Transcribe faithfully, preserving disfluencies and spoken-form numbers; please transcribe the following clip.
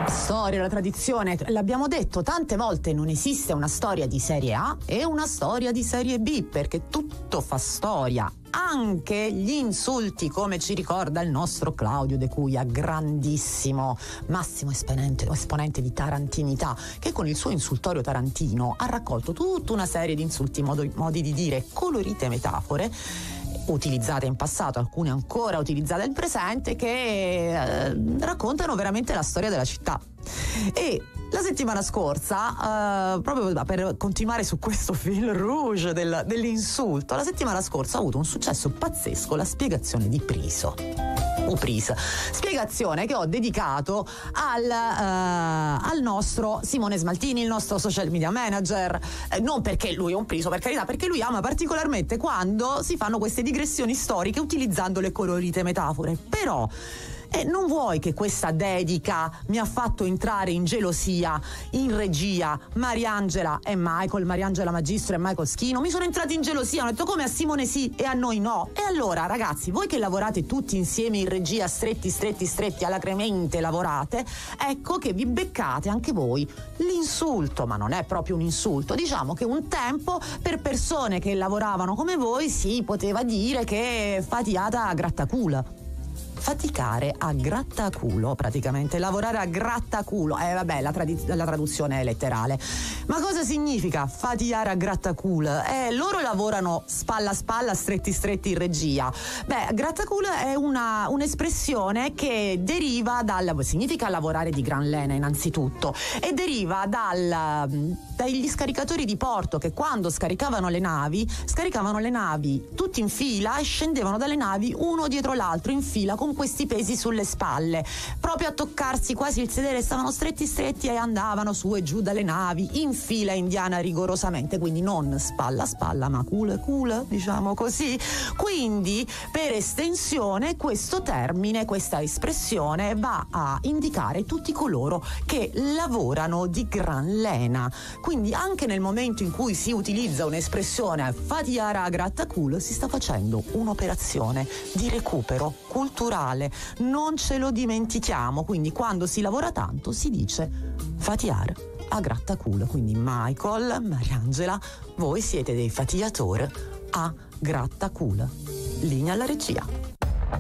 Storia, la tradizione, l'abbiamo detto tante volte, non esiste una storia di serie A e una storia di serie B, perché tutto fa storia. Anche gli insulti, come ci ricorda il nostro Claudio De Cuia, grandissimo, massimo esponente, esponente di tarantinità, che con il suo insultorio tarantino ha raccolto tutta una serie di insulti, modi, modi di dire, colorite metafore, utilizzate in passato, alcune ancora utilizzate nel presente, che eh, raccontano veramente la storia della città. E la settimana scorsa, eh, proprio per continuare su questo fil rouge del, dell'insulto, la settimana scorsa ha avuto un successo pazzesco la spiegazione di Priso. Upris, spiegazione che ho dedicato al, uh, al nostro Simone Smaltini, il nostro social media manager, eh, non perché lui è un Priso, per carità, perché lui ama particolarmente quando si fanno queste digressioni storiche utilizzando le colorite metafore. Però E non vuoi che questa dedica mi ha fatto entrare in gelosia in regia Mariangela e Michael, Mariangela Magistro e Michael Schino? Mi sono entrati in gelosia, hanno detto come a Simone sì e a noi no. E allora ragazzi, voi che lavorate tutti insieme in regia, stretti stretti stretti, alacremente lavorate, ecco che vi beccate anche voi l'insulto, ma non è proprio un insulto, diciamo che un tempo per persone che lavoravano come voi si poteva dire che fatiata a grattaculo. Faticare a grattaculo, praticamente, lavorare a grattaculo. Eh vabbè, la, trad- la traduzione è letterale. Ma cosa significa faticare a grattaculo? Eh, loro lavorano spalla a spalla, stretti stretti in regia. Beh, grattaculo è una, un'espressione che deriva dal... significa lavorare di gran lena innanzitutto, e deriva dal... dagli scaricatori di porto che quando scaricavano le navi, scaricavano le navi tutti in fila e scendevano dalle navi uno dietro l'altro in fila con questi pesi sulle spalle, proprio a toccarsi quasi il sedere, stavano stretti stretti e andavano su e giù dalle navi in fila indiana rigorosamente, quindi non spalla a spalla ma culo e culo, diciamo così. Quindi per estensione questo termine, questa espressione va a indicare tutti coloro che lavorano di gran lena. Quindi anche nel momento in cui si utilizza un'espressione faticare a grattaculo si sta facendo un'operazione di recupero culturale, non ce lo dimentichiamo. Quindi quando si lavora tanto si dice faticare a grattaculo. Quindi Michael, Mariangela, voi siete dei faticatori a grattaculo. Linea alla regia.